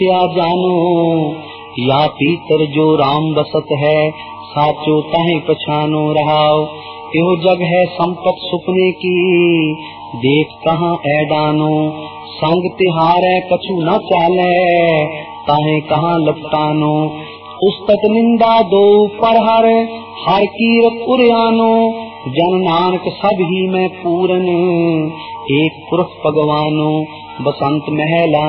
या जानो या पीतर जो राम बसत है, साचो ताहे पछानो रहाओ। यो जग है संपत सुपने की, देख कहाँ ऐडानो। संग तिहारे कछु न चाले, ताहे कहाँ लपटानो। उस्तत निंदा दो पर हर कीरत उरियानो। जन नानक सब ही में पूरन, एक पुरख भगवानो। बसंत महला